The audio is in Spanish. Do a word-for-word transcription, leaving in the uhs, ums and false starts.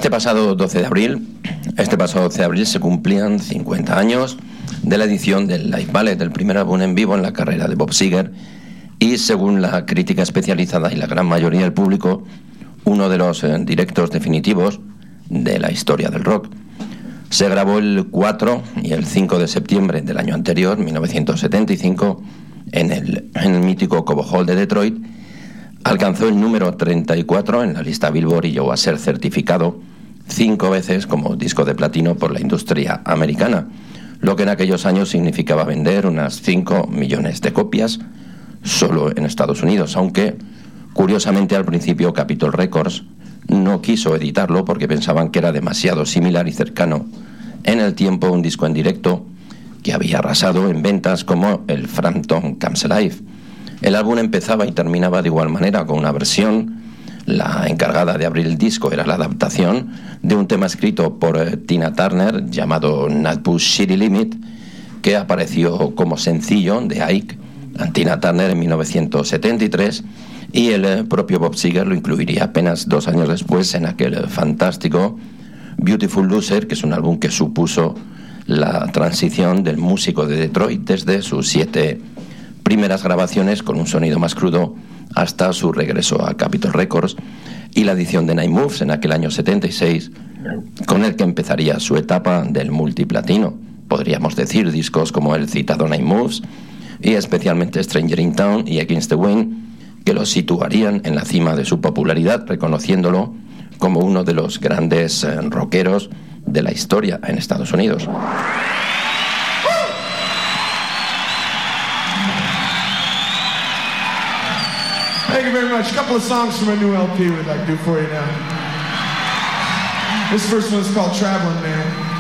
Este pasado doce de abril, este pasado doce de abril se cumplían cincuenta años de la edición del Live Ballet, del primer álbum en vivo en la carrera de Bob Seger, y según la crítica especializada y la gran mayoría del público, uno de los eh, directos definitivos de la historia del rock. Se grabó el cuatro y el cinco de septiembre del año anterior, mil novecientos setenta y cinco, en el, en el mítico Cobo Hall de Detroit. Alcanzó el número treinta y cuatro en la lista Billboard y llegó a ser certificado cinco veces como disco de platino por la industria americana, lo que en aquellos años significaba vender unas cinco millones de copias solo en Estados Unidos, aunque curiosamente al principio Capitol Records no quiso editarlo porque pensaban que era demasiado similar y cercano en el tiempo a un disco en directo que había arrasado en ventas como el Frampton Comes Alive. El álbum empezaba y terminaba de igual manera con una versión. La encargada de abrir el disco era la adaptación de un tema escrito por eh, Tina Turner llamado Nutbush City Limit, que apareció como sencillo de Ike and Tina Turner en mil novecientos setenta y tres, y el eh, propio Bob Seger lo incluiría apenas dos años después en aquel eh, fantástico Beautiful Loser, que es un álbum que supuso la transición del músico de Detroit desde sus siete primeras grabaciones con un sonido más crudo hasta su regreso a Capitol Records y la edición de Night Moves en aquel año setenta y seis, con el que empezaría su etapa del multiplatino. Podríamos decir discos como el citado Night Moves y especialmente Stranger in Town y Against the Wind, que lo situarían en la cima de su popularidad, reconociéndolo como uno de los grandes eh, rockeros de la historia en Estados Unidos. Thank you very much. A couple of songs from a new L P we'd like to do for you now. This first one is called Traveling Man.